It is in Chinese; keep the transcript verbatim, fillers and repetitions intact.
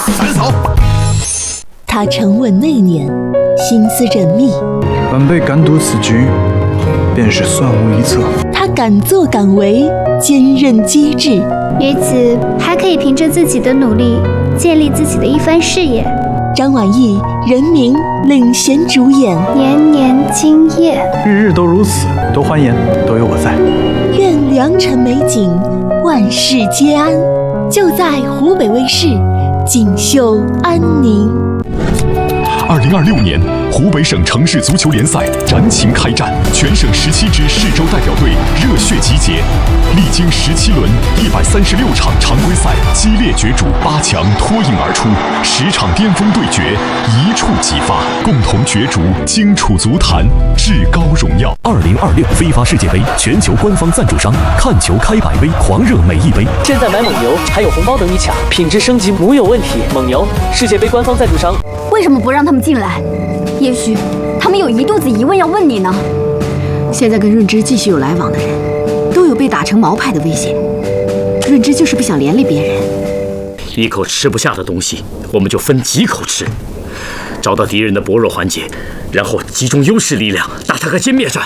斩首。 他沉稳内敛，心思缜密。 晚辈敢赌此局，便是算无一策。 他敢作敢为，坚韧机智。 于此还可以凭着自己的努力，建立自己的一番事业。 张晚意、任明领衔主演， 年年今夜， 日日都如此，多欢颜，都有我在。 愿良辰美景，万事皆安。就在湖北卫视，锦绣安宁。 二零二六年湖北省城市足球联赛燃情开战，全省十七支市州代表队热血集结，历经十七轮一百三十六场常规赛激烈角逐，八强脱颖而出，十场巅峰对决一触即发，共同角逐荆楚足坛至高荣耀。 二零二六非法世界杯全球官方赞助商，看球开百杯，狂热每一杯。 现在买蒙牛还有红包等你抢，品质升级无有问题。蒙牛，世界杯官方赞助商。 为什么不让他们进来？也许他们有一肚子疑问要问你呢。 现在跟润之继续有来往的人，都有被打成毛派的危险。润之就是不想连累别人。 一口吃不下的东西，我们就分几口吃，找到敌人的薄弱环节，然后集中优势力量打他个歼灭战。